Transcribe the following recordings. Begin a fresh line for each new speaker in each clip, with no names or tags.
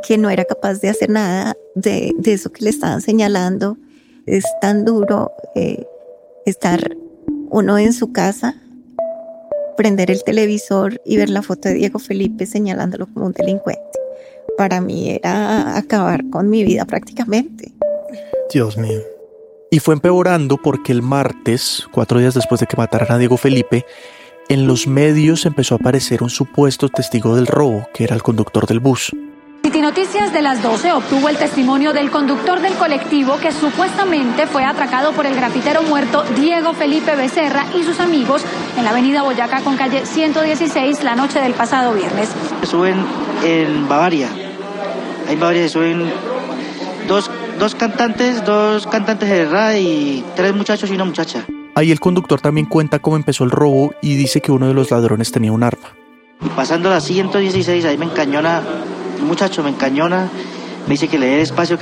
que no era capaz de hacer nada de eso que le estaban señalando. Es tan duro estar uno en su casa, prender el televisor y ver la foto de Diego Felipe señalándolo como un delincuente. Para mí era acabar con mi vida prácticamente.
Dios mío.
Y fue empeorando porque el martes, 4 días después de que mataran a Diego Felipe, en los medios empezó a aparecer un supuesto testigo del robo, que era el conductor del bus.
City Noticias de las 12 obtuvo el testimonio del conductor del colectivo que supuestamente fue atracado por el grafitero muerto Diego Felipe Becerra y sus amigos en la avenida Boyacá con calle 116 la noche del pasado viernes.
Suben en Bavaria. Ahí en Bavaria se suben dos cantantes de rap y 3 muchachos y una muchacha.
Ahí el conductor también cuenta cómo empezó el robo y dice que uno de los ladrones tenía un arma.
Y pasando la 116, ahí me encañona, un muchacho me encañona, me dice que le dé espacio.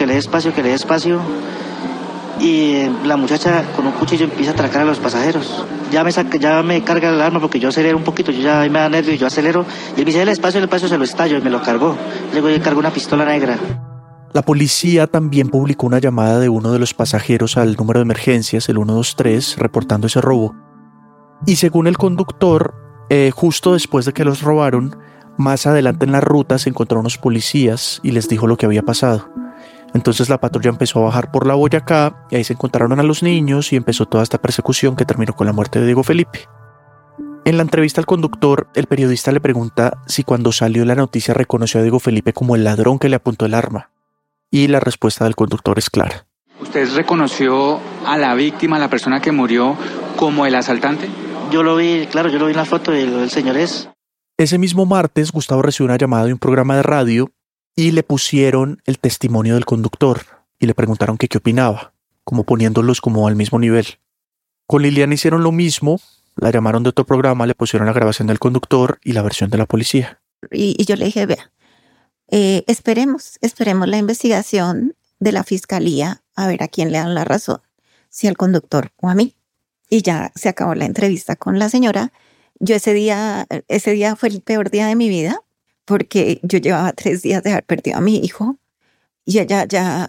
Y la muchacha con un cuchillo empieza a atracar a los pasajeros. Ya me carga el arma porque yo acelero un poquito, me da nervio y yo acelero. Y él me dice, el espacio se lo estallo y me lo cargó. Luego yo cargo una pistola negra.
La policía también publicó una llamada de uno de los pasajeros al número de emergencias, el 123, reportando ese robo. Y según el conductor, justo después de que los robaron, más adelante en la ruta se encontraron unos policías y les dijo lo que había pasado. Entonces la patrulla empezó a bajar por la Boyacá y ahí se encontraron a los niños y empezó toda esta persecución que terminó con la muerte de Diego Felipe. En la entrevista al conductor, el periodista le pregunta si cuando salió la noticia reconoció a Diego Felipe como el ladrón que le apuntó el arma. Y la respuesta del conductor es clara.
¿Usted reconoció a la víctima, a la persona que murió, como el asaltante?
Yo lo vi en la foto del señor es.
Ese mismo martes, Gustavo recibió una llamada de un programa de radio y le pusieron el testimonio del conductor y le preguntaron que qué opinaba, como poniéndolos como al mismo nivel. Con Liliana hicieron lo mismo, la llamaron de otro programa, le pusieron la grabación del conductor y la versión de la policía.
Y yo le dije, vea, esperemos la investigación de la fiscalía a ver a quién le dan la razón, si al conductor o a mí. Y ya se acabó la entrevista con la señora. Yo ese día fue el peor día de mi vida porque yo llevaba 3 días de haber perdido a mi hijo y ella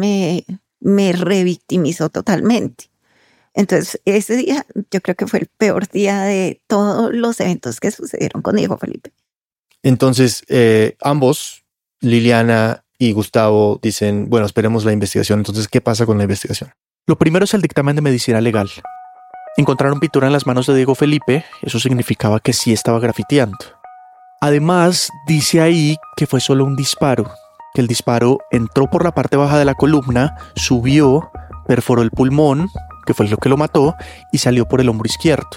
me revictimizó totalmente. Entonces ese día yo creo que fue el peor día de todos los eventos que sucedieron con Diego Felipe.
Entonces, ambos, Liliana y Gustavo, dicen, bueno, esperemos la investigación. Entonces, ¿qué pasa con la investigación?
Lo primero es el dictamen de medicina legal. Encontraron pintura en las manos de Diego Felipe, eso significaba que sí estaba grafiteando. Además, dice ahí que fue solo un disparo, que el disparo entró por la parte baja de la columna, subió, perforó el pulmón, que fue lo que lo mató, y salió por el hombro izquierdo.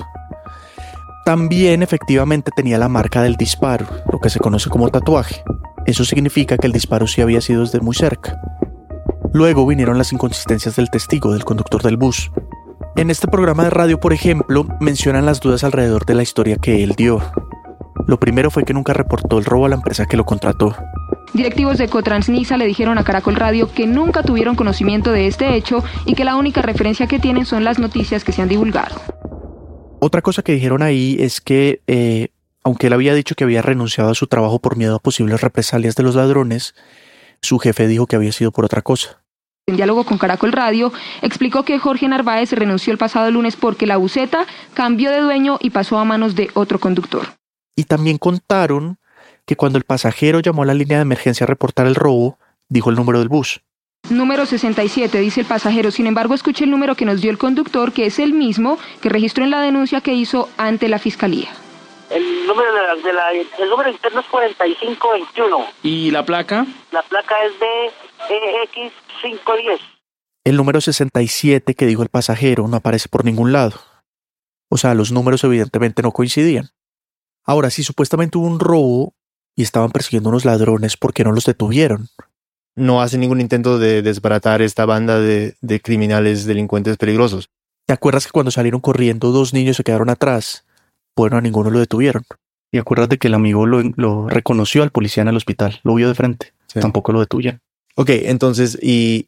También efectivamente tenía la marca del disparo, lo que se conoce como tatuaje. Eso significa que el disparo sí había sido desde muy cerca. Luego vinieron las inconsistencias del testigo, del conductor del bus. En este programa de radio, por ejemplo, mencionan las dudas alrededor de la historia que él dio. Lo primero fue que nunca reportó el robo a la empresa que lo contrató.
Directivos de Cotransnisa le dijeron a Caracol Radio que nunca tuvieron conocimiento de este hecho y que la única referencia que tienen son las noticias que se han divulgado.
Otra cosa que dijeron ahí es que, aunque él había dicho que había renunciado a su trabajo por miedo a posibles represalias de los ladrones, su jefe dijo que había sido por otra cosa.
En diálogo con Caracol Radio, explicó que Jorge Narváez renunció el pasado lunes porque la buseta cambió de dueño y pasó a manos de otro conductor.
Y también contaron que cuando el pasajero llamó a la línea de emergencia a reportar el robo, dijo el número del bus.
Número 67, dice el pasajero. Sin embargo, escuché el número que nos dio el conductor, que es el mismo que registró en la denuncia que hizo ante la fiscalía.
El número interno es 4521.
¿Y la placa?
La placa es de EX510.
El número 67 que dijo el pasajero no aparece por ningún lado. O sea, los números evidentemente no coincidían. Ahora, si supuestamente hubo un robo y estaban persiguiendo unos ladrones, ¿por qué no los detuvieron?
No hace ningún intento de desbaratar esta banda de criminales delincuentes peligrosos.
¿Te acuerdas que cuando salieron corriendo 2 niños se quedaron atrás? Bueno, a ninguno lo detuvieron.
Y acuérdate que el amigo lo reconoció al policía en el hospital, lo vio de frente. Sí. Tampoco lo detuvieron.
Ok, entonces, y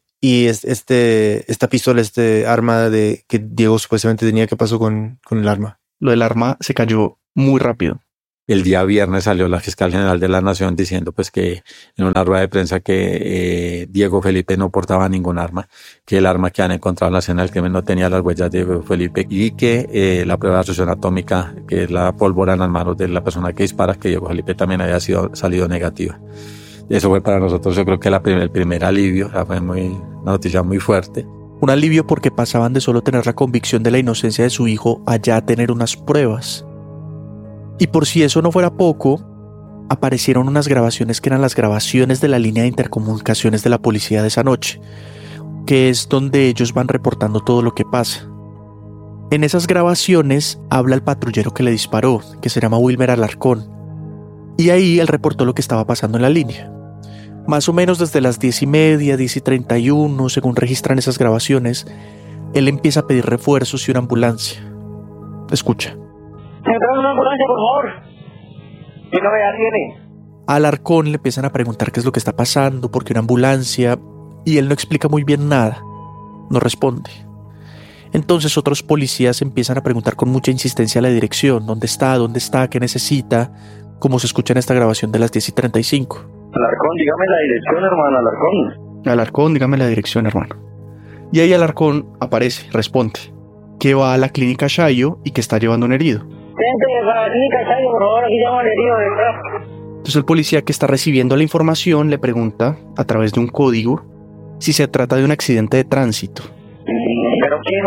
esta pistola, arma que Diego supuestamente tenía, ¿qué pasó con el arma?
Lo del arma se cayó muy rápido.
El día viernes salió la fiscal general de la Nación diciendo pues que en una rueda de prensa que Diego Felipe no portaba ningún arma, que el arma que han encontrado en la escena del crimen no tenía las huellas de Diego Felipe y que la prueba de asociación atómica, que es la pólvora en las manos de la persona que dispara, que Diego Felipe también había salido negativa. Eso fue para nosotros, yo creo que el primer alivio, o sea, fue una noticia muy fuerte.
Un alivio porque pasaban de solo tener la convicción de la inocencia de su hijo a ya tener unas pruebas. Y por si eso no fuera poco, aparecieron unas grabaciones que eran las grabaciones de la línea de intercomunicaciones de la policía de esa noche, que es donde ellos van reportando todo lo que pasa. En esas grabaciones habla el patrullero que le disparó, que se llama Wilmer Alarcón, y ahí él reportó lo que estaba pasando en la línea. Más o menos desde las 10:30, 10:31, según registran esas grabaciones, él empieza a pedir refuerzos y una ambulancia. Escucha.
Entra una ambulancia, por favor. ¿Qué novedad tiene?
A Alarcón le empiezan a preguntar qué es lo que está pasando, por qué una ambulancia, y él no explica muy bien nada, no responde. Entonces otros policías empiezan a preguntar con mucha insistencia la dirección, dónde está, qué necesita, como se escucha en esta grabación de las 10:35.
Alarcón, dígame la dirección, hermano, Alarcón.
Alarcón, dígame la dirección, hermano. Y ahí Alarcón aparece, responde, que va a la clínica Shayo y que está llevando un herido.
Vente a la clínica Shayo, por favor, aquí llamo al herido detrás.
Entonces el policía que está recibiendo la información le pregunta, a través de un código, si se trata de un accidente de tránsito.
¿Pero qué,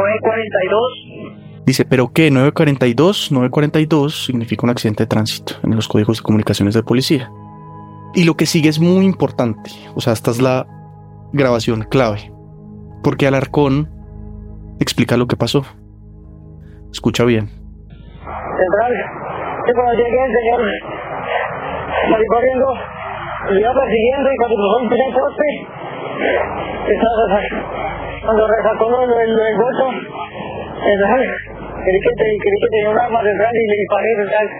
942?
Dice, ¿pero qué? 942. 942 significa un accidente de tránsito en los códigos de comunicaciones de policía. Y lo que sigue es muy importante. O sea, esta es la grabación clave. Porque Alarcón explica lo que pasó. Escucha bien.
Central, que cuando llegué el señor salí corriendo, lo iba persiguiendo y cuando cruzó un primer poste, cuando resaltó el golpe, creí que tenía un arma central y le disparé central.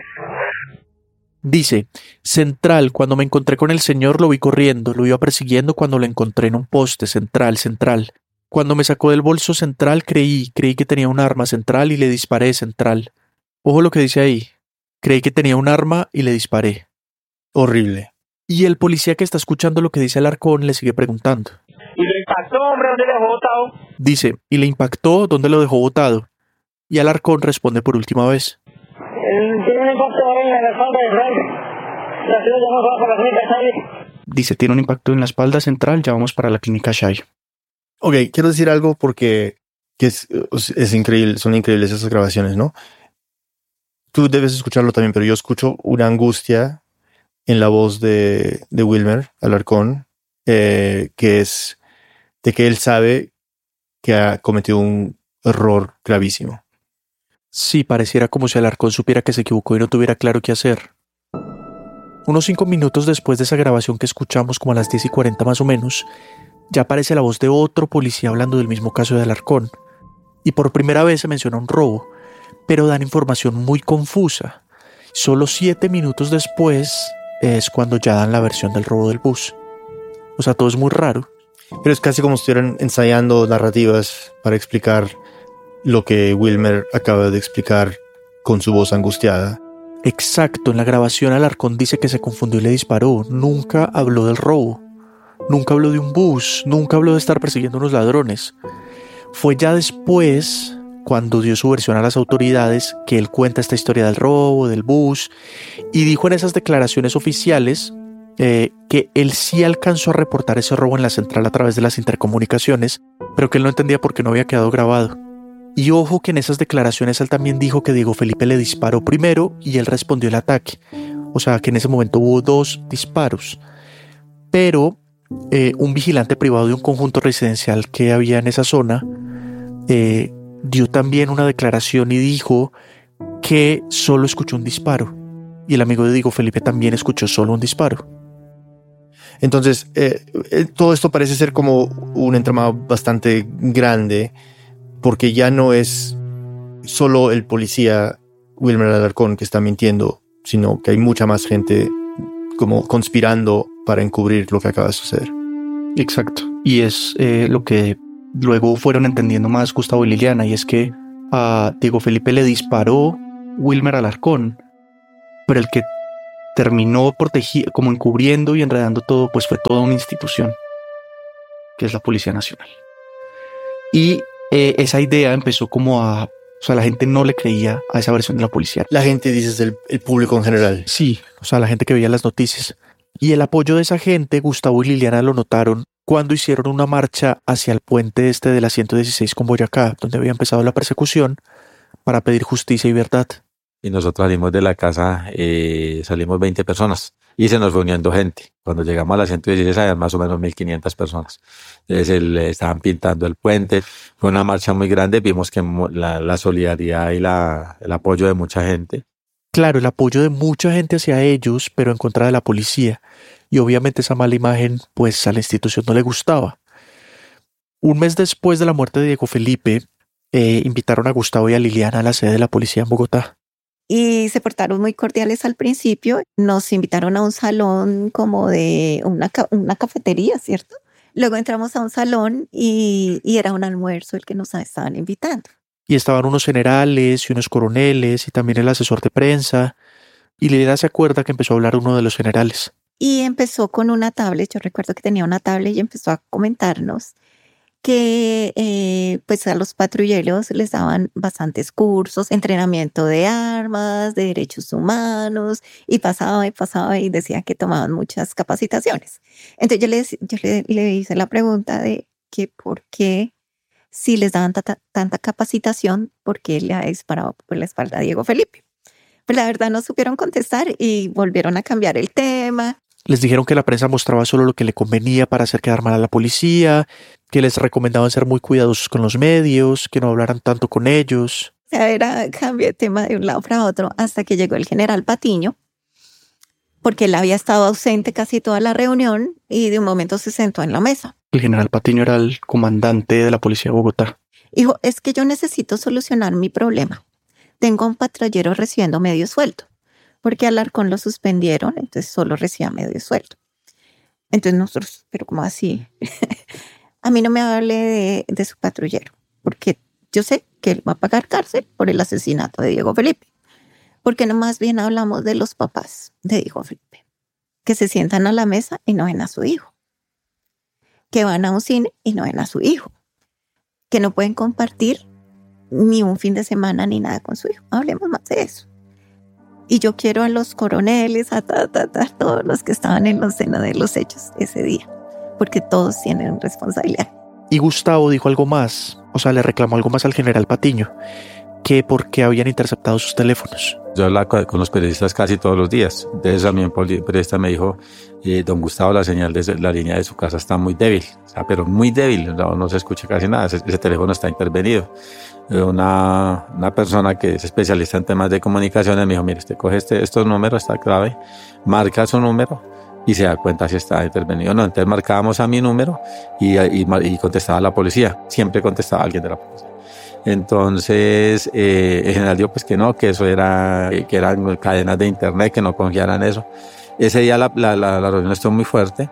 Dice, Central, cuando me encontré con el señor lo vi corriendo, lo iba persiguiendo cuando lo encontré en un poste, Central. Cuando me sacó del bolso Central creí que tenía un arma, Central, y le disparé, Central. Ojo lo que dice ahí, creí que tenía un arma y le disparé.
Horrible.
Y el policía que está escuchando lo que dice Alarcón le sigue preguntando.
¿Y lo impactó, hombre? ¿Dónde lo dejó botado?
Dice, ¿y le impactó? ¿Dónde lo dejó botado? Y Alarcón responde por última vez.
Tiene un impacto en la espalda de Frank. La ciudad ya no va para la clínica Shayo.
Dice, tiene un impacto en la espalda central, ya vamos para la clínica Shayo.
Ok, quiero decir algo porque es increíble, son increíbles esas grabaciones, ¿no? Tú debes escucharlo también, pero yo escucho una angustia en la voz de Wilmer Alarcón, que es de que él sabe que ha cometido un error gravísimo.
Sí, pareciera como si Alarcón supiera que se equivocó y no tuviera claro qué hacer. Unos 5 minutos después de esa grabación que escuchamos, como a las 10:40 más o menos, ya aparece la voz de otro policía hablando del mismo caso de Alarcón. Y por primera vez se menciona un robo, pero dan información muy confusa. Solo 7 minutos después es cuando ya dan la versión del robo del bus. O sea, todo es muy raro.
Pero es casi como si estuvieran ensayando narrativas para explicar lo que Wilmer acaba de explicar con su voz angustiada.
Exacto, en la grabación Alarcón dice que se confundió y le disparó. Nunca habló del robo. Nunca habló de un bus. Nunca habló de estar persiguiendo a unos ladrones. Fue ya después, cuando dio su versión a las autoridades, que él cuenta esta historia del robo, del bus, y dijo en esas declaraciones oficiales que él sí alcanzó a reportar ese robo en la central a través de las intercomunicaciones, pero que él no entendía por qué no había quedado grabado. Y ojo que en esas declaraciones él también dijo que Diego Felipe le disparó primero y él respondió el ataque. O sea, que en ese momento hubo 2 disparos. Pero un vigilante privado de un conjunto residencial que había en esa zona dio también una declaración y dijo que solo escuchó un disparo. Y el amigo de Diego Felipe también escuchó solo un disparo.
Entonces, todo esto parece ser como un entramado bastante grande, porque ya no es solo el policía Wilmer Alarcón que está mintiendo, sino que hay mucha más gente como conspirando para encubrir lo que acaba de suceder.
Exacto. Y es lo que luego fueron entendiendo más Gustavo y Liliana, y es que a Diego Felipe le disparó Wilmer Alarcón, pero el que terminó como encubriendo y enredando todo, pues fue toda una institución, que es la Policía Nacional. Y esa idea empezó o sea, la gente no le creía a esa versión de la policía.
La gente, dices, el público en general.
Sí, o sea, la gente que veía las noticias. Y el apoyo de esa gente, Gustavo y Liliana lo notaron cuando hicieron una marcha hacia el puente de la 116 con Boyacá, donde había empezado la persecución, para pedir justicia y verdad.
Y nosotros salimos de la casa, salimos 20 personas y se nos fue uniendo gente. Cuando llegamos a la 116 había más o menos 1.500 personas. Entonces estaban pintando el puente. Fue una marcha muy grande. Vimos que la solidaridad y el apoyo de mucha gente.
Claro, el apoyo de mucha gente hacia ellos, pero en contra de la policía. Y obviamente esa mala imagen, pues a la institución no le gustaba. Un mes después de la muerte de Diego Felipe, invitaron a Gustavo y a Liliana a la sede de la policía en Bogotá.
Y se portaron muy cordiales al principio. Nos invitaron a un salón como de una cafetería, ¿cierto? Luego entramos a un salón y era un almuerzo el que nos estaban invitando.
Y estaban unos generales y unos coroneles y también el asesor de prensa. Y Liliana se acuerda que empezó a hablar uno de los generales.
Y empezó con una tablet, yo recuerdo que tenía una tablet y empezó a comentarnos que pues a los patrulleros les daban bastantes cursos, entrenamiento de armas, de derechos humanos, y pasaba y decía que tomaban muchas capacitaciones. Entonces yo le hice la pregunta de que por qué, si les daban tanta capacitación, ¿por qué le ha disparado por la espalda a Diego Felipe? Pues la verdad no supieron contestar y volvieron a cambiar el tema.
Les dijeron que la prensa mostraba solo lo que le convenía para hacer quedar mal a la policía, que les recomendaban ser muy cuidadosos con los medios, que no hablaran tanto con ellos.
O sea, era cambio de tema de un lado para otro hasta que llegó el general Patiño, porque él había estado ausente casi toda la reunión y de un momento se sentó en la mesa.
El general Patiño era el comandante de la policía de Bogotá.
Dijo, es que yo necesito solucionar mi problema. Tengo a un patrullero recibiendo medio sueldo, porque a Alarcón lo suspendieron, entonces solo recibía medio sueldo. Entonces nosotros, pero ¿cómo así? A mí no me hable de su patrullero, porque yo sé que él va a pagar cárcel por el asesinato de Diego Felipe. Porque no más bien hablamos de los papás de Diego Felipe, que se sientan a la mesa y no ven a su hijo, que van a un cine y no ven a su hijo, que no pueden compartir ni un fin de semana ni nada con su hijo. Hablemos más de eso. Y yo quiero a los coroneles, a todos los que estaban en la escena de los hechos ese día, porque todos tienen responsabilidad.
Y Gustavo dijo algo más, o sea, le reclamó algo más al general Patiño, que porque habían interceptado sus teléfonos.
Yo hablaba con los periodistas casi todos los días. Entonces a mí un periodista me dijo, don Gustavo, la señal de la línea de su casa está muy débil, o sea, pero muy débil, no se escucha casi nada, ese teléfono está intervenido. Una persona que es especialista en temas de comunicaciones me dijo, mire, usted coge estos números, está clave, marca su número y se da cuenta si está intervenido o no. Entonces marcábamos a mi número y contestaba la policía, siempre contestaba alguien de la policía. Entonces el general dijo pues que no, que eso era, que eran cadenas de internet, que no confiaran eso. Ese día la reunión estuvo muy fuerte.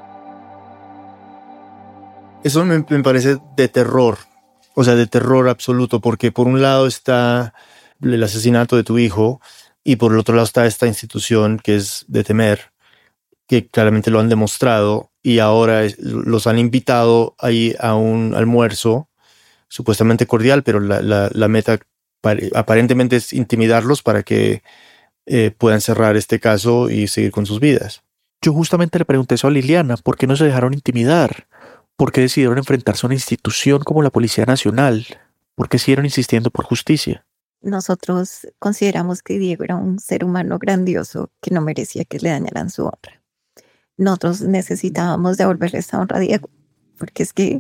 Eso me parece de terror, o sea, de terror absoluto, porque por un lado está el asesinato de tu hijo y por el otro lado está esta institución que es de temer, que claramente lo han demostrado y ahora los han invitado ahí a un almuerzo supuestamente cordial, pero la meta aparentemente es intimidarlos para que puedan cerrar este caso y seguir con sus vidas.
Yo justamente le pregunté eso a Liliana, ¿por qué no se dejaron intimidar? ¿Por qué decidieron enfrentarse a una institución como la Policía Nacional? ¿Por qué siguieron insistiendo por justicia?
Nosotros consideramos que Diego era un ser humano grandioso que no merecía que le dañaran su honra. Nosotros necesitábamos devolverle esa honra a Diego, porque es que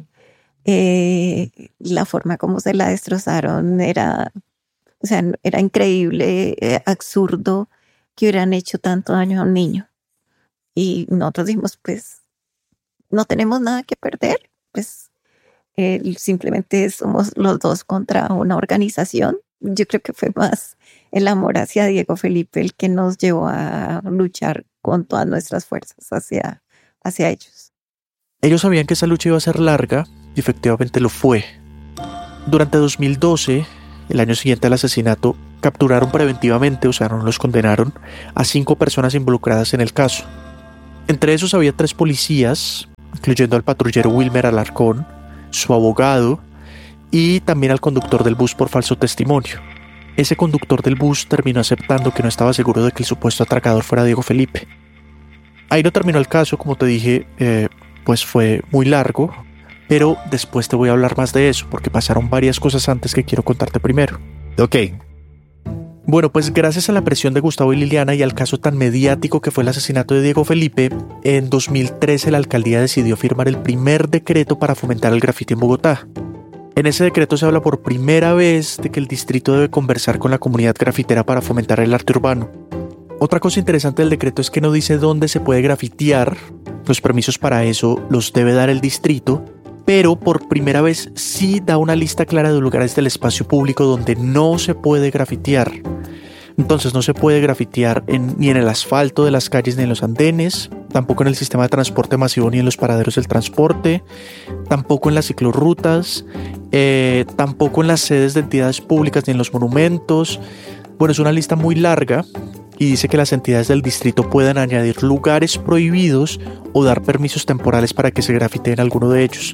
la forma como se la destrozaron era increíble, absurdo que hubieran hecho tanto daño a un niño. Y nosotros dijimos, pues, no tenemos nada que perder, pues simplemente somos los dos contra una organización. Yo creo que fue más el amor hacia Diego Felipe el que nos llevó a luchar con todas nuestras fuerzas hacia ellos.
Ellos sabían que esa lucha iba a ser larga y efectivamente lo fue. Durante 2012, el año siguiente al asesinato, capturaron preventivamente, o sea, no los condenaron, a 5 personas involucradas en el caso. Entre esos había 3 policías, incluyendo al patrullero Wilmer Alarcón, su abogado y también al conductor del bus por falso testimonio. Ese conductor del bus terminó aceptando que no estaba seguro de que el supuesto atracador fuera Diego Felipe. Ahí no terminó el caso, como te dije, pues fue muy largo, pero después te voy a hablar más de eso, porque pasaron varias cosas antes que quiero contarte primero.
Ok.
Bueno, pues gracias a la presión de Gustavo y Liliana y al caso tan mediático que fue el asesinato de Diego Felipe, en 2013 la alcaldía decidió firmar el primer decreto para fomentar el grafiti en Bogotá. En ese decreto se habla por primera vez de que el distrito debe conversar con la comunidad grafitera para fomentar el arte urbano. Otra cosa interesante del decreto es que no dice dónde se puede grafitear. Los permisos para eso los debe dar el distrito, pero por primera vez sí da una lista clara de lugares del espacio público donde no se puede grafitear. Entonces no se puede grafitear ni en el asfalto de las calles ni en los andenes, tampoco en el sistema de transporte masivo ni en los paraderos del transporte, tampoco en las ciclorrutas, tampoco en las sedes de entidades públicas ni en los monumentos. Bueno, es una lista muy larga y dice que las entidades del distrito pueden añadir lugares prohibidos o dar permisos temporales para que se grafiteen alguno de ellos.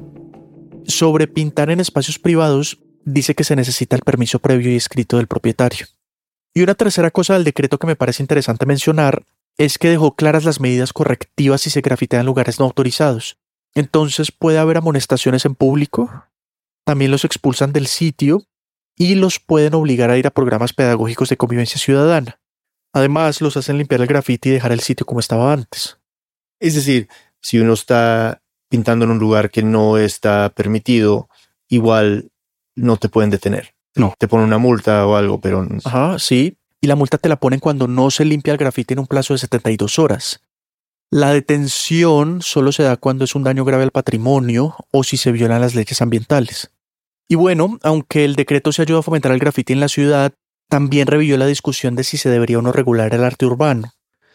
Sobre pintar en espacios privados, dice que se necesita el permiso previo y escrito del propietario. Y una tercera cosa del decreto que me parece interesante mencionar es que dejó claras las medidas correctivas si se grafitea en lugares no autorizados. Entonces puede haber amonestaciones en público, también los expulsan del sitio y los pueden obligar a ir a programas pedagógicos de convivencia ciudadana. Además, los hacen limpiar el grafiti y dejar el sitio como estaba antes.
Es decir, si uno está pintando en un lugar que no está permitido, igual no te pueden detener.
No.
Te ponen una multa o algo, pero...
Ajá, sí. Y la multa te la ponen cuando no se limpia el grafiti en un plazo de 72 horas. La detención solo se da cuando es un daño grave al patrimonio o si se violan las leyes ambientales. Y bueno, aunque el decreto se ayuda a fomentar el grafiti en la ciudad, también revivió la discusión de si se debería o no regular el arte urbano.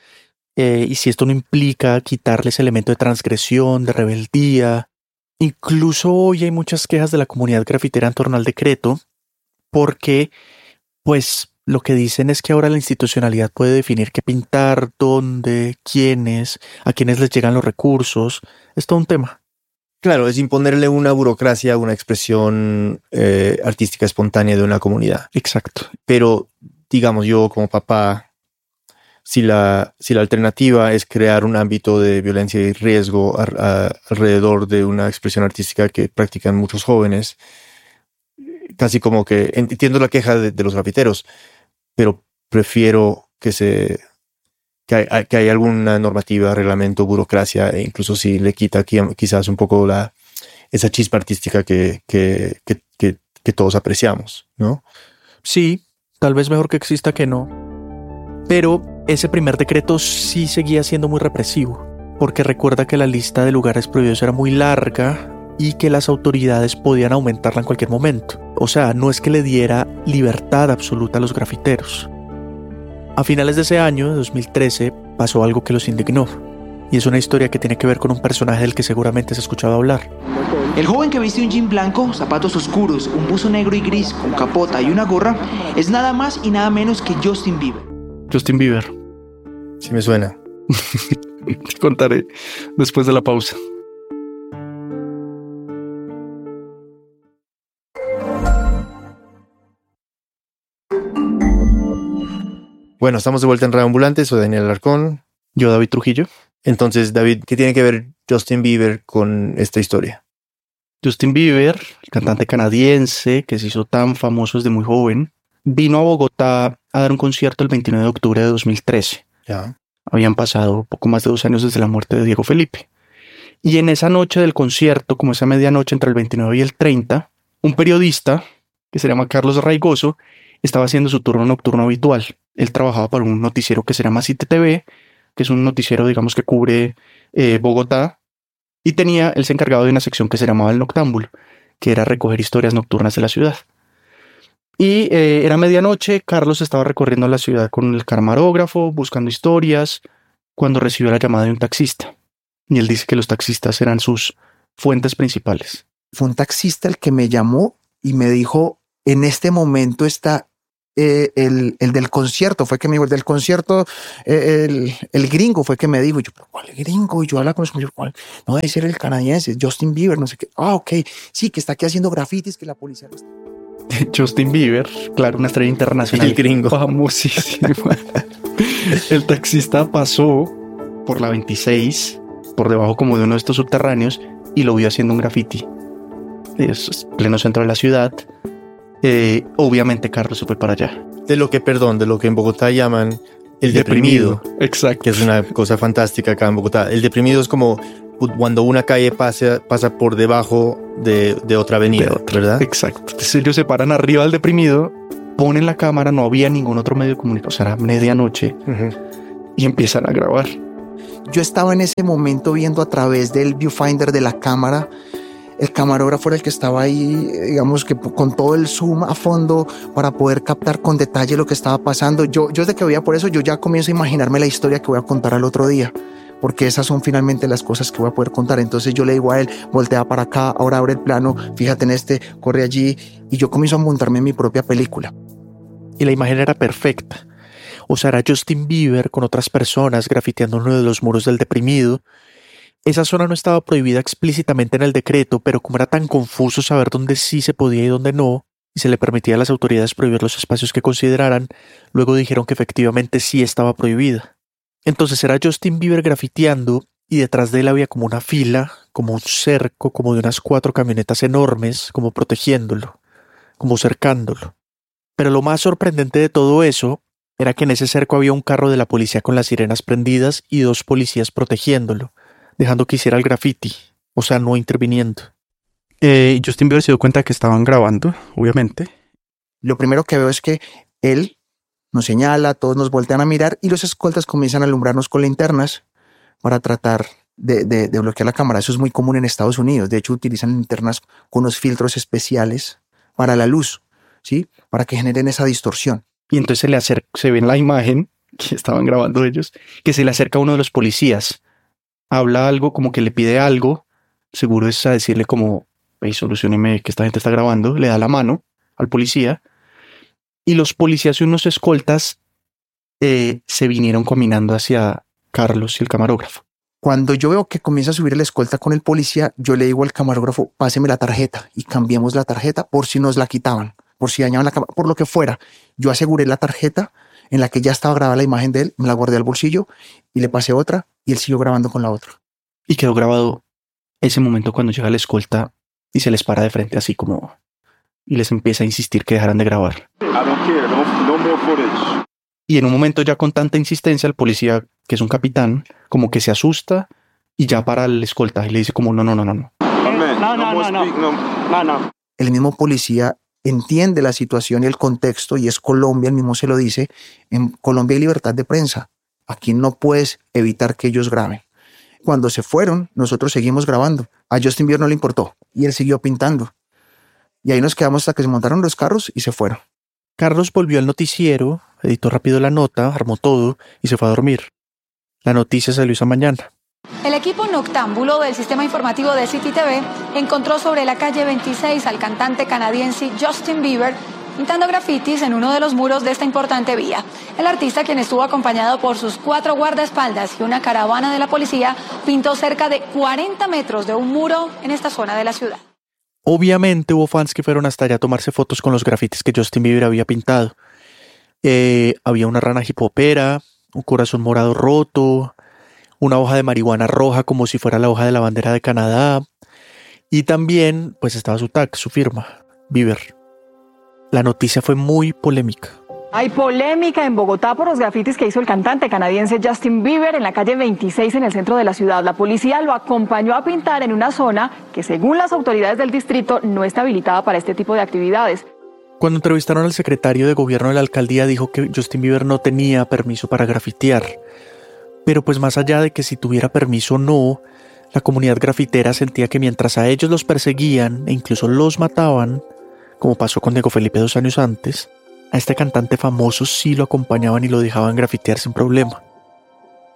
Y si esto no implica quitarle ese elemento de transgresión, de rebeldía. Incluso hoy hay muchas quejas de la comunidad grafitera en torno al decreto, porque, pues, lo que dicen es que ahora la institucionalidad puede definir qué pintar, dónde, quiénes, a quiénes les llegan los recursos. Es todo un tema.
Claro, es imponerle una burocracia a una expresión artística espontánea de una comunidad.
Exacto.
Pero, digamos, yo como papá, si la alternativa es crear un ámbito de violencia y riesgo alrededor de una expresión artística que practican muchos jóvenes, casi como que entiendo la queja de los grafiteros, pero prefiero que hay alguna normativa, reglamento, burocracia, e incluso si le quita quizás un poco esa chispa artística que todos apreciamos, ¿no?
Sí, tal vez mejor que exista que no. Pero ese primer decreto sí seguía siendo muy represivo, porque recuerda que la lista de lugares prohibidos era muy larga y que las autoridades podían aumentarla en cualquier momento. O sea, no es que le diera libertad absoluta a los grafiteros. A finales de ese año, de 2013, pasó algo que los indignó. Y es una historia que tiene que ver con un personaje del que seguramente has escuchado hablar.
El joven que viste un jean blanco, zapatos oscuros, un buzo negro y gris con capota y una gorra es nada más y nada menos que Justin Bieber.
Justin Bieber.
Sí me suena.
Te contaré después de la pausa.
Bueno, estamos de vuelta en Radio Ambulante. Soy Daniel Alarcón.
Yo, David Trujillo.
Entonces, David, ¿qué tiene que ver Justin Bieber con esta historia?
Justin Bieber, el cantante canadiense que se hizo tan famoso desde muy joven, vino a Bogotá a dar un concierto el 29 de octubre de 2013.
Ya.
Habían pasado poco más de 2 años desde la muerte de Diego Felipe. Y en esa noche del concierto, como esa medianoche entre el 29 y el 30, un periodista que se llama Carlos Raigoso estaba haciendo su turno nocturno habitual. Él trabajaba para un noticiero que se llama City TV, que es un noticiero, digamos, que cubre Bogotá, y él se encargaba de una sección que se llamaba El Noctámbulo, que era recoger historias nocturnas de la ciudad. Y era medianoche, Carlos estaba recorriendo la ciudad con el camarógrafo, buscando historias, cuando recibió la llamada de un taxista. Y él dice que los taxistas eran sus fuentes principales.
Fue un taxista el que me llamó y me dijo: En este momento está el del concierto, fue que me dijo, el del concierto, el gringo fue que me dijo, yo, ¿pero cuál gringo? Y yo habla con los ¿cuál? No, debe ser el canadiense, Justin Bieber, no sé qué. Ah, ok, sí, que está aquí haciendo grafitis, que la policía lo está...
Justin Bieber, claro, una estrella internacional.
El gringo.
Famosísimo. El taxista pasó por la 26, por debajo como de uno de estos subterráneos, y lo vio haciendo un graffiti. Es pleno centro de la ciudad. Obviamente Carlos se fue para allá.
De lo que en Bogotá llaman el deprimido.
Exacto.
Que es una cosa fantástica acá en Bogotá. El deprimido es como cuando una calle pasa por debajo de otra avenida, ¿verdad?
Exacto. Entonces ellos se paran arriba del deprimido, ponen la cámara, no había ningún otro medio de comunicación, o sea, era medianoche, y empiezan a grabar.
Yo estaba en ese momento viendo a través del viewfinder de la cámara. El camarógrafo era el que estaba ahí, digamos que con todo el zoom a fondo para poder captar con detalle lo que estaba pasando. Yo desde que veía por eso, yo ya comienzo a imaginarme la historia que voy a contar al otro día, porque esas son finalmente las cosas que voy a poder contar. Entonces yo le digo a él, voltea para acá, ahora abre el plano, fíjate en este, corre allí, y yo comienzo a montarme en mi propia película.
Y la imagen era perfecta. O sea, era Justin Bieber con otras personas grafiteando uno de los muros del deprimido. Esa zona no estaba prohibida explícitamente en el decreto, pero como era tan confuso saber dónde sí se podía y dónde no, y se le permitía a las autoridades prohibir los espacios que consideraran, luego dijeron que efectivamente sí estaba prohibida. Entonces era Justin Bieber grafiteando y detrás de él había como una fila, como un cerco, como de unas 4 camionetas enormes, como protegiéndolo, como cercándolo. Pero lo más sorprendente de todo eso era que en ese cerco había un carro de la policía con las sirenas prendidas y 2 policías protegiéndolo, dejando que hiciera el graffiti, o sea, no interviniendo.
Justin Bieber se dio cuenta que estaban grabando, obviamente.
Lo primero que veo es que él nos señala, todos nos voltean a mirar y los escoltas comienzan a alumbrarnos con linternas para tratar de bloquear la cámara. Eso es muy común en Estados Unidos. De hecho, utilizan linternas con unos filtros especiales para la luz, ¿sí? Para que generen esa distorsión.
Y entonces se ve en la imagen que estaban grabando ellos, que se le acerca a uno de los policías. Habla algo, como que le pide algo, seguro es a decirle como, hey, solucióneme que esta gente está grabando, le da la mano al policía, y los policías y unos escoltas se vinieron caminando hacia Carlos y el camarógrafo.
Cuando yo veo que comienza a subir el escolta con el policía, yo le digo al camarógrafo, páseme la tarjeta, y cambiemos la tarjeta por si nos la quitaban, por si dañaban la cámara, por lo que fuera. Yo aseguré la tarjeta en la que ya estaba grabada la imagen de él, me la guardé al bolsillo y le pasé otra y él siguió grabando con la otra.
Y quedó grabado ese momento cuando llega la escolta y se les para de frente así como... y les empieza a insistir que dejaran de grabar. Y en un momento ya con tanta insistencia el policía, que es un capitán, como que se asusta y ya para el escolta y le dice como no.
No.
El mismo policía entiende la situación y el contexto y es Colombia, él mismo se lo dice, en Colombia hay libertad de prensa. Aquí no puedes evitar que ellos graben. Cuando se fueron, nosotros seguimos grabando. A Justin Bieber no le importó y él siguió pintando. Y ahí nos quedamos hasta que se montaron los carros y se fueron.
Carlos volvió al noticiero, editó rápido la nota, armó todo y se fue a dormir. La noticia salió esa mañana.
El equipo noctámbulo del sistema informativo de City TV encontró sobre la calle 26 al cantante canadiense Justin Bieber pintando grafitis en uno de los muros de esta importante vía. El artista, quien estuvo acompañado por sus 4 guardaespaldas y una caravana de la policía, pintó cerca de 40 metros de un muro en esta zona de la ciudad.
Obviamente hubo fans que fueron hasta allá a tomarse fotos con los grafitis que Justin Bieber había pintado. Había una rana hipopera, un corazón morado roto, una hoja de marihuana roja como si fuera la hoja de la bandera de Canadá. Y también pues estaba su tag, su firma, Bieber. La noticia fue muy polémica.
Hay polémica en Bogotá por los grafitis que hizo el cantante canadiense Justin Bieber en la calle 26 en el centro de la ciudad. La policía lo acompañó a pintar en una zona que, según las autoridades del distrito, no está habilitada para este tipo de actividades.
Cuando entrevistaron al secretario de gobierno de la alcaldía, dijo que Justin Bieber no tenía permiso para grafitear. Pero pues más allá de que si tuviera permiso o no, la comunidad grafitera sentía que mientras a ellos los perseguían e incluso los mataban, como pasó con Diego Felipe 2 años antes, a este cantante famoso sí lo acompañaban y lo dejaban grafitear sin problema.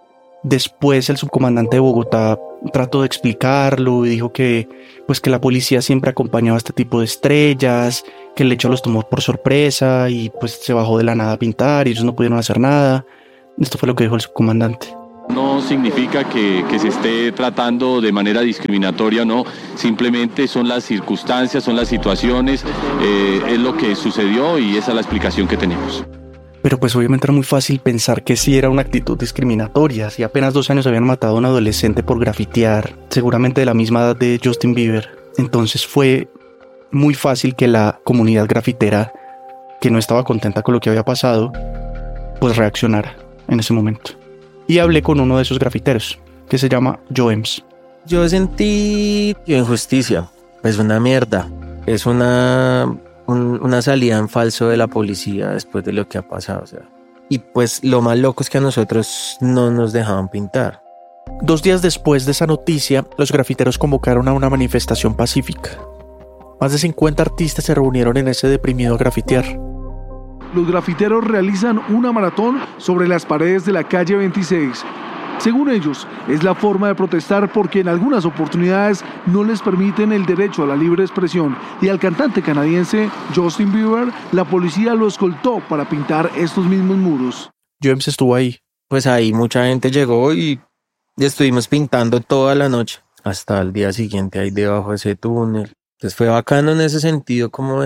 Después el subcomandante de Bogotá trató de explicarlo y dijo que la policía siempre acompañaba a este tipo de estrellas, que el hecho los tomó por sorpresa y pues se bajó de la nada a pintar y ellos no pudieron hacer nada. Esto fue lo que dijo el subcomandante.
No significa que se esté tratando de manera discriminatoria, no, simplemente son las circunstancias, son las situaciones, es lo que sucedió y esa es la explicación que tenemos.
Pero pues obviamente era muy fácil pensar que sí era una actitud discriminatoria. Si apenas 2 años habían matado a un adolescente por grafitear, seguramente de la misma edad de Justin Bieber. Entonces fue muy fácil que la comunidad grafitera, que no estaba contenta con lo que había pasado, pues reaccionara en ese momento. Y hablé con uno de esos grafiteros, que se llama Joems.
Yo sentí injusticia, es una mierda, es una salida en falso de la policía después de lo que ha pasado, o sea. Y pues lo más loco es que a nosotros no nos dejaban pintar.
2 días después de esa noticia, los grafiteros convocaron a una manifestación pacífica. Más de 50 artistas se reunieron en ese deprimido a grafitear.
Los grafiteros realizan una maratón sobre las paredes de la calle 26. Según ellos, es la forma de protestar porque en algunas oportunidades no les permiten el derecho a la libre expresión y al cantante canadiense Justin Bieber, la policía lo escoltó para pintar estos mismos muros.
James estuvo ahí.
Pues ahí mucha gente llegó y estuvimos pintando toda la noche hasta el día siguiente ahí debajo de ese túnel. Entonces fue bacano en ese sentido como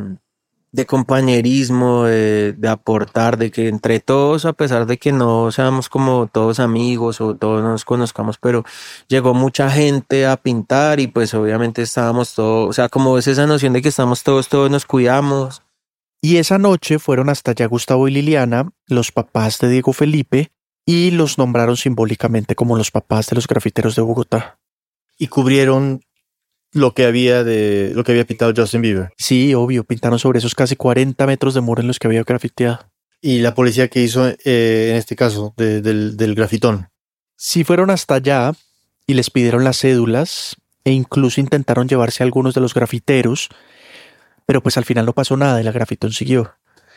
de compañerismo, de aportar, de que entre todos, a pesar de que no seamos como todos amigos o todos nos conozcamos, pero llegó mucha gente a pintar y pues obviamente estábamos todos, o sea, como es esa noción de que estamos todos nos cuidamos.
Y esa noche fueron hasta allá Gustavo y Liliana, los papás de Diego Felipe, y los nombraron simbólicamente como los papás de los grafiteros de Bogotá.
Y cubrieron lo que había pintado Justin Bieber.
Sí, obvio, pintaron sobre esos casi 40 metros de muro en los que había grafiteado.
¿Y la policía qué hizo en este caso del grafitón?
Sí, fueron hasta allá y les pidieron las cédulas e incluso intentaron llevarse a algunos de los grafiteros, pero pues al final no pasó nada y la grafitón siguió.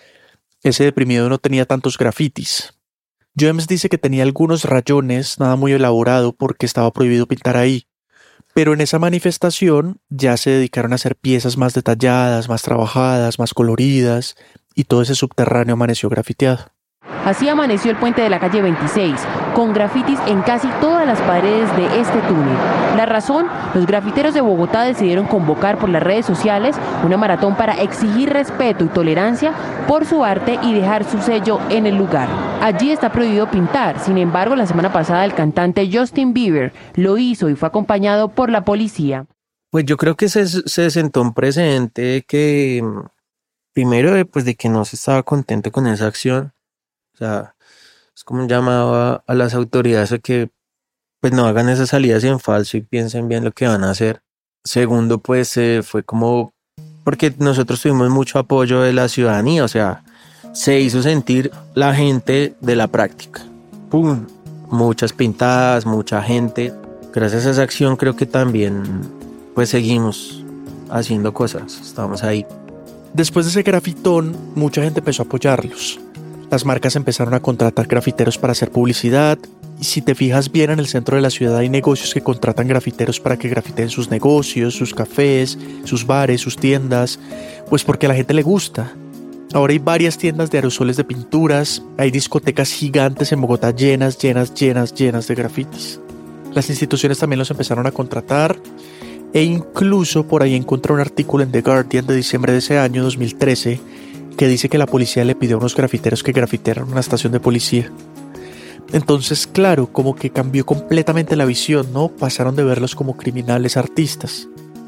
Ese deprimido no tenía tantos grafitis. James dice que tenía algunos rayones, nada muy elaborado porque estaba prohibido pintar ahí. Pero en esa manifestación ya se dedicaron a hacer piezas más detalladas, más trabajadas, más coloridas, y todo ese subterráneo amaneció grafiteado.
Así amaneció el puente de la calle 26, con grafitis en casi todas las paredes de este túnel. La razón, los grafiteros de Bogotá decidieron convocar por las redes sociales una maratón para exigir respeto y tolerancia por su arte y dejar su sello en el lugar. Allí está prohibido pintar, sin embargo, la semana pasada el cantante Justin Bieber lo hizo y fue acompañado por la policía.
Pues yo creo que se sentó un precedente que, primero, pues de que no se estaba contento con esa acción. O sea, es como un llamado a las autoridades a que pues no hagan esas salidas en falso y piensen bien lo que van a hacer. Segundo, pues fue como porque nosotros tuvimos mucho apoyo de la ciudadanía, o sea, se hizo sentir la gente de la práctica. ¡Pum! Muchas pintadas, mucha gente. Gracias a esa acción creo que también pues seguimos haciendo cosas, estamos ahí.
Después de ese grafitón, mucha gente empezó a apoyarlos. Las marcas empezaron a contratar grafiteros para hacer publicidad, y si te fijas bien en el centro de la ciudad hay negocios que contratan grafiteros para que grafiteen sus negocios, sus cafés, sus bares, sus tiendas, pues porque a la gente le gusta. Ahora hay varias tiendas de aerosoles de pinturas, hay discotecas gigantes en Bogotá llenas de grafitis. Las instituciones también los empezaron a contratar, e incluso por ahí encontré un artículo en The Guardian de diciembre de ese año, 2013, que dice que la policía le pidió a unos grafiteros que grafitearan una estación de policía. Entonces, claro, como que cambió completamente la visión, ¿no? Pasaron de verlos como criminales artistas.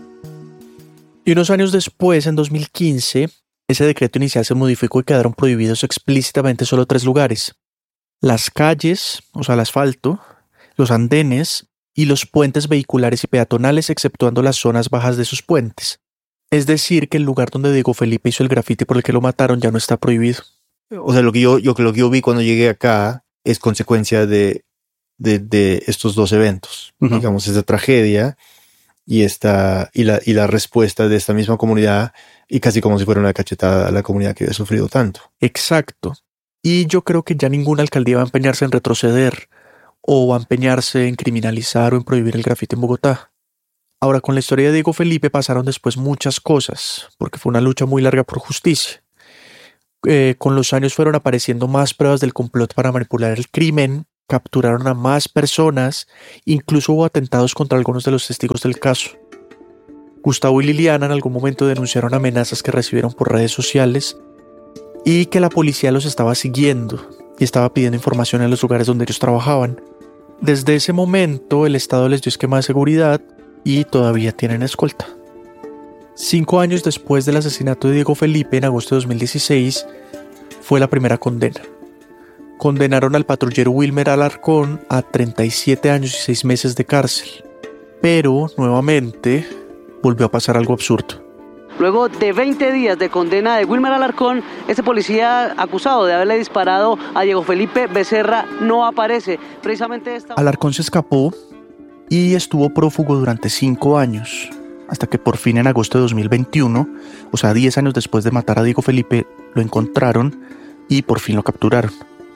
Y unos años después, en 2015, ese decreto inicial se modificó y quedaron prohibidos explícitamente solo 3 lugares: las calles, o sea, el asfalto, los andenes y los puentes vehiculares y peatonales, exceptuando las zonas bajas de sus puentes. Es decir, que el lugar donde Diego Felipe hizo el grafiti por el que lo mataron ya no está prohibido.
O sea, lo que yo vi cuando llegué acá es consecuencia de estos 2 eventos. Uh-huh. Digamos, esta tragedia y la respuesta de esta misma comunidad, y casi como si fuera una cachetada a la comunidad que había sufrido tanto.
Exacto. Y yo creo que ya ninguna alcaldía va a empeñarse en retroceder o va a empeñarse en criminalizar o en prohibir el grafiti en Bogotá. Ahora, con la historia de Diego Felipe pasaron después muchas cosas, porque fue una lucha muy larga por justicia. Con los años fueron apareciendo más pruebas del complot para manipular el crimen, capturaron a más personas, incluso hubo atentados contra algunos de los testigos del caso. Gustavo y Liliana en algún momento denunciaron amenazas que recibieron por redes sociales y que la policía los estaba siguiendo y estaba pidiendo información en los lugares donde ellos trabajaban. Desde ese momento el Estado les dio esquema de seguridad y todavía tienen escolta. 5 años después del asesinato de Diego Felipe, en agosto de 2016, fue la primera condena. Condenaron al patrullero Wilmer Alarcón a 37 años y 6 meses de cárcel. Pero, nuevamente, volvió a pasar algo absurdo.
Luego de 20 días de condena de Wilmer Alarcón, este policía acusado de haberle disparado a Diego Felipe Becerra no aparece. Precisamente
Alarcón se escapó y estuvo prófugo durante 5 años, hasta que por fin en agosto de 2021, o sea 10 años después de matar a Diego Felipe, lo encontraron y por fin lo capturaron.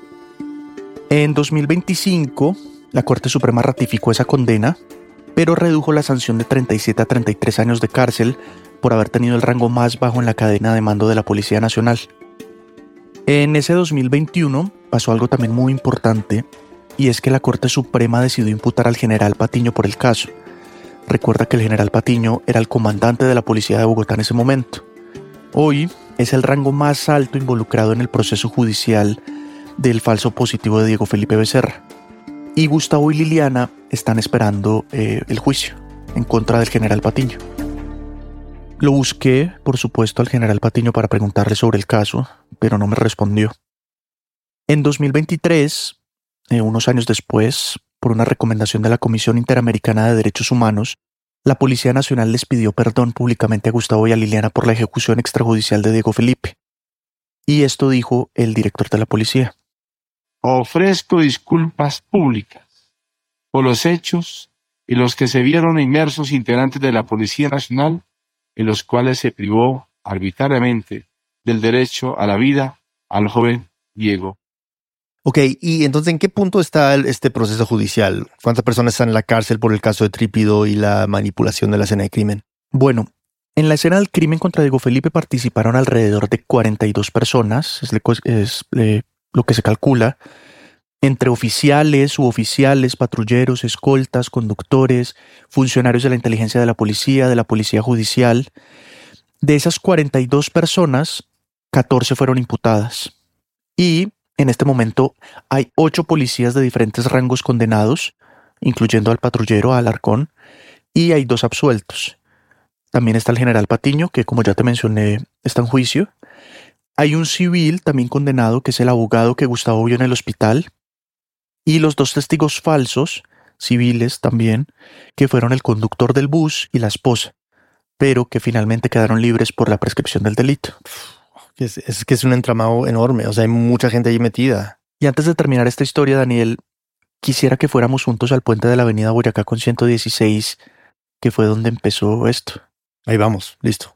En 2025, la Corte Suprema ratificó esa condena, pero redujo la sanción de 37 a 33 años de cárcel por haber tenido el rango más bajo en la cadena de mando de la Policía Nacional. En ese 2021 pasó algo también muy importante, y es que la Corte Suprema decidió imputar al general Patiño por el caso. Recuerda que el general Patiño era el comandante de la policía de Bogotá en ese momento. Hoy es el rango más alto involucrado en el proceso judicial del falso positivo de Diego Felipe Becerra. Y Gustavo y Liliana están esperando el juicio en contra del general Patiño. Lo busqué, por supuesto, al general Patiño para preguntarle sobre el caso, pero no me respondió. En 2023, unos años después, por una recomendación de la Comisión Interamericana de Derechos Humanos, la Policía Nacional les pidió perdón públicamente a Gustavo y a Liliana por la ejecución extrajudicial de Diego Felipe. Y esto dijo el director de la policía.
Ofrezco disculpas públicas por los hechos en los que se vieron inmersos integrantes de la Policía Nacional, en los cuales se privó arbitrariamente del derecho a la vida al joven Diego.
Ok, y entonces, ¿en qué punto está este proceso judicial? ¿Cuántas personas están en la cárcel por el caso de Trípido y la manipulación de la escena de crimen?
Bueno, en la escena del crimen contra Diego Felipe participaron alrededor de 42 personas, es lo que se calcula, entre oficiales, suboficiales, patrulleros, escoltas, conductores, funcionarios de la inteligencia de la policía judicial. De esas 42 personas, 14 fueron imputadas. Y en este momento hay 8 policías de diferentes rangos condenados, incluyendo al patrullero Alarcón, y hay 2 absueltos. También está el general Patiño, que como ya te mencioné, está en juicio. Hay un civil también condenado, que es el abogado que Gustavo vio en el hospital. Y los 2 testigos falsos, civiles también, que fueron el conductor del bus y la esposa, pero que finalmente quedaron libres por la prescripción del delito.
Es que es un entramado enorme, o sea, hay mucha gente ahí metida.
Y antes de terminar esta historia, Daniel, quisiera que fuéramos juntos al puente de la avenida Boyacá con 116, que fue donde empezó esto.
Ahí vamos, listo.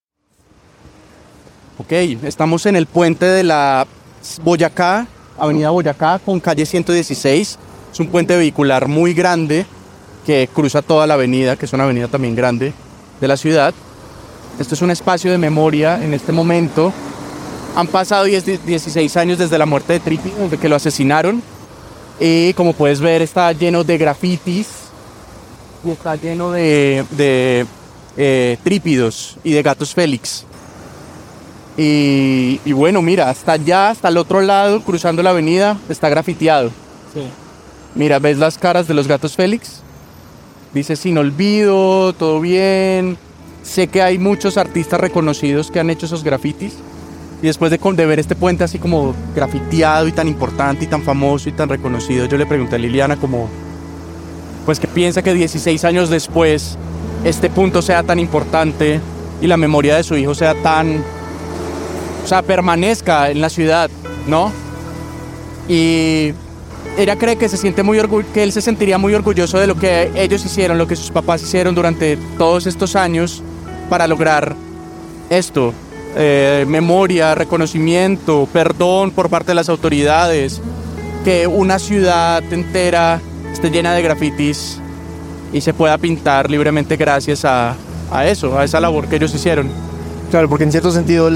Ok, estamos en el puente de la Boyacá, avenida Boyacá con calle 116. Es un puente vehicular muy grande que cruza toda la avenida, que es una avenida también grande de la ciudad. Esto es un espacio de memoria en este momento. Han pasado 16 años desde la muerte de Trípido, desde que lo asesinaron. Y como puedes ver, está lleno de grafitis y está lleno de trípidos y de gatos Félix. Y bueno, mira, hasta allá, hasta el otro lado, cruzando la avenida, está grafiteado. Sí. Mira, ¿ves las caras de los gatos Félix? Dice sin olvido, todo bien. Sé que hay muchos artistas reconocidos que han hecho esos grafitis. Y después de ver este puente así como grafiteado y tan importante y tan famoso y tan reconocido, yo le pregunté a Liliana como, pues que piensa que 16 años después este punto sea tan importante y la memoria de su hijo sea tan... O sea, permanezca en la ciudad, ¿no? Y ella cree que que él se sentiría muy orgulloso de lo que ellos hicieron, lo que sus papás hicieron durante todos estos años para lograr esto. Memoria, reconocimiento, perdón por parte de las autoridades.
que una ciudad entera esté llena de grafitis y se pueda pintar libremente gracias a eso, a esa labor que ellos hicieron.
Claro, porque en cierto sentido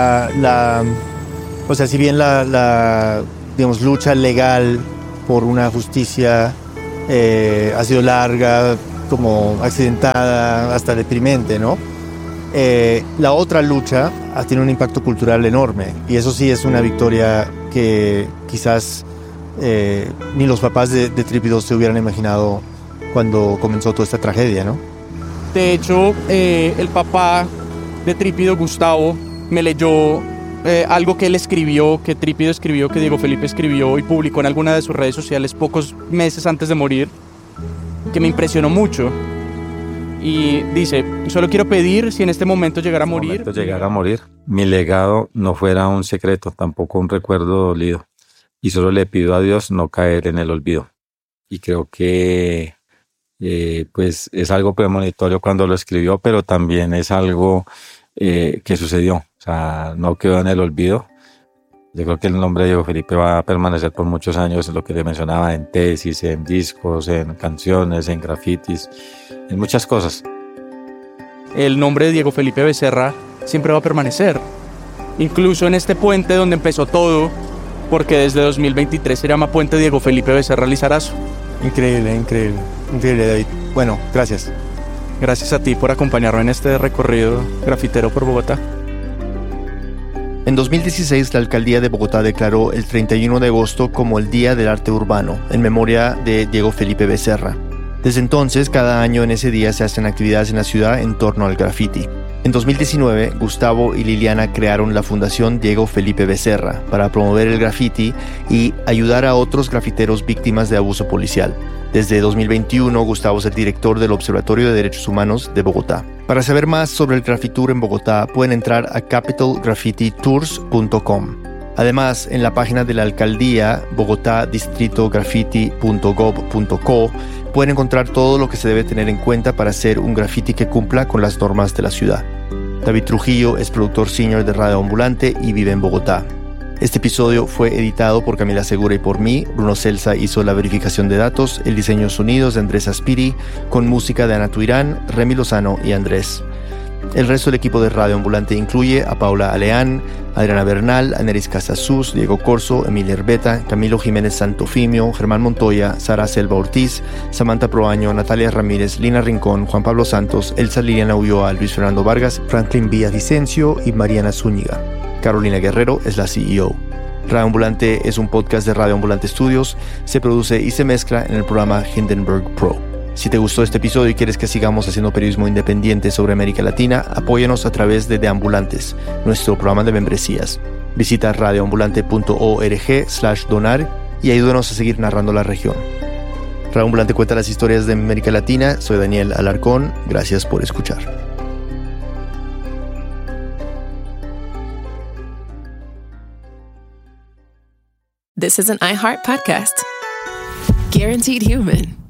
o sea, si bien la digamos, lucha legal por una justicia ha sido larga, como accidentada, hasta deprimente, ¿no? La otra lucha ha tenido un impacto cultural enorme, y eso sí es una victoria que quizás ni los papás de Trípido se hubieran imaginado cuando comenzó toda esta tragedia, ¿no?
De hecho, el papá de Trípido, Gustavo, me leyó algo que él escribió, que Trípido escribió, que Diego Felipe escribió y publicó en alguna de sus redes sociales pocos meses antes de morir, que me impresionó mucho. Y dice: solo quiero pedir, si en este momento llegara a morir,
mi legado no fuera un secreto, tampoco un recuerdo dolido. Y solo le pido a Dios no caer en el olvido. Y creo que pues es algo premonitorio cuando lo escribió, pero también es algo que sucedió. O sea, no quedó en el olvido. Yo creo que el nombre de Diego Felipe va a permanecer por muchos años, lo que le mencionaba, en tesis, en discos, en canciones, en grafitis, en muchas cosas.
El nombre de Diego Felipe Becerra siempre va a permanecer. Incluso en este puente donde empezó todo, porque desde 2023 se llama Puente Diego Felipe Becerra Lizarazo.
Increíble, David. Bueno, gracias.
Gracias a ti por acompañarme en este recorrido grafitero por Bogotá.
En 2016, la alcaldía de Bogotá declaró el 31 de agosto como el Día del Arte Urbano, en memoria de Diego Felipe Becerra. Desde entonces, cada año en ese día se hacen actividades en la ciudad en torno al graffiti. En 2019, Gustavo y Liliana crearon la Fundación Diego Felipe Becerra para promover el graffiti y ayudar a otros grafiteros víctimas de abuso policial. Desde 2021, Gustavo es el director del Observatorio de Derechos Humanos de Bogotá. Para saber más sobre el Grafitur en Bogotá, pueden entrar a capitalgraffititours.com. Además, en la página de la alcaldía, bogotadistritograffiti.gov.co, pueden encontrar todo lo que se debe tener en cuenta para hacer un graffiti que cumpla con las normas de la ciudad. David Trujillo es productor senior de Radio Ambulante y vive en Bogotá. Este episodio fue editado por Camila Segura y por mí. Bruno Celsa hizo la verificación de datos, el diseño de sonidos de Andrés Aspiri, con música de Ana Tuirán, Remy Lozano y Andrés. El resto del equipo de Radio Ambulante incluye a Paula Aleán, Adriana Bernal, Aneris Casasus, Diego Corso, Emilia Herbeta, Camilo Jiménez Santofimio, Germán Montoya, Sara Selva Ortiz, Samantha Proaño, Natalia Ramírez, Lina Rincón, Juan Pablo Santos, Elsa Liliana Ulloa, Luis Fernando Vargas, Franklin Villavicencio y Mariana Zúñiga. Carolina Guerrero es la CEO. Radio Ambulante es un podcast de Radio Ambulante Studios. Se produce y se mezcla en el programa Hindenburg Pro. Si te gustó este episodio y quieres que sigamos haciendo periodismo independiente sobre América Latina, apóyanos a través de Ambulantes, nuestro programa de membresías. Visita radioambulante.org/donar y ayúdanos a seguir narrando la región. Radio Ambulante cuenta las historias de América Latina. Soy Daniel Alarcón. Gracias por escuchar.
This is an iHeart podcast. Guaranteed Human.